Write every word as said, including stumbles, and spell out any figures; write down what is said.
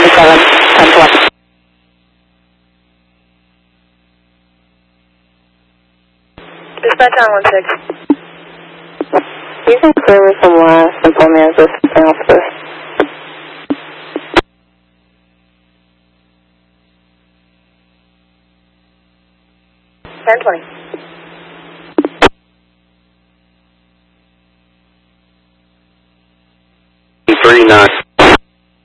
seven, ten twenty. Dispatch on one six. You can clear me from last and pull me as assistant officer. ten twenty. Three knots